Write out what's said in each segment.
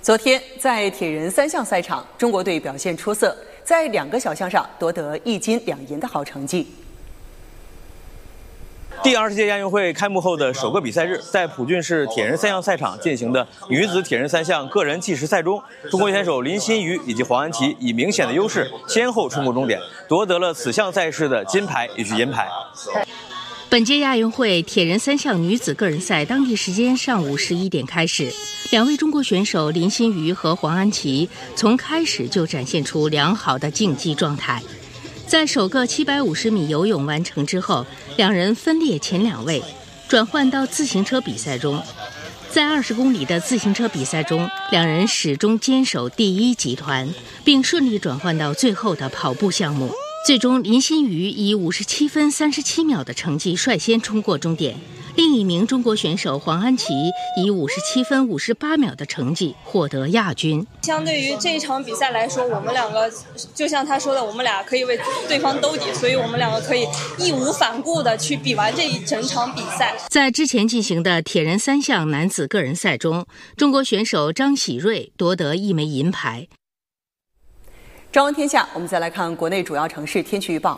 昨天在铁人三项赛场，中国队表现出色，在2个小项上夺得1金2银的好成绩。 第20届亚运会开幕后的首个比赛日，在普郡市铁人三项赛场进行的女子铁人三项个人计时赛中，中国选手林心瑜以及黄安琪以明显的优势先后冲过终点，夺得了此项赛事的金牌以及银牌。 本届亚运会铁人三项女子个人赛当地时间上午11点开始，2位中国选手林心瑜和黄安琪从开始就展现出良好的竞技状态。在首个750米游泳完成之后，2人分列前2位，转换到自行车比赛中。在20公里的自行车比赛中，2人始终坚守第1集团，并顺利转换到最后的跑步项目。最终，林心瑜以57分37秒的成绩率先冲过终点，另一名中国选手黄安琪以57分58秒的成绩获得亚军。 相对于这一场比赛来说，我们2个就像他说的，我们俩可以为对方兜底，所以我们2个可以义无反顾的去比完这一整场比赛。 在之前进行的铁人三项男子个人赛中，中国选手张喜瑞夺得1枚银牌。 朝闻天下，我们再来看国内主要城市天气预报。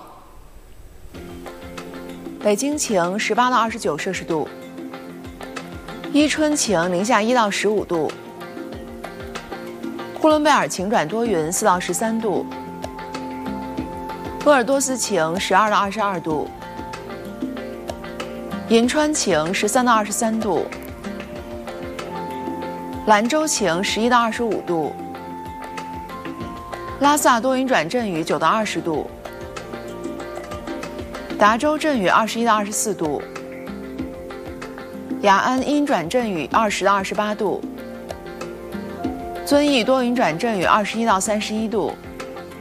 北京晴，18到29摄氏度；伊春晴，零下1到15度；呼伦贝尔晴转多云，4到13度；鄂尔多斯晴，12到22度；银川晴，13到23度；兰州晴，11到25度；拉萨多云转阵雨，9到20度；达州阵雨21到24度；雅安阴转阵雨20到28度；遵义多云转阵雨21到31度；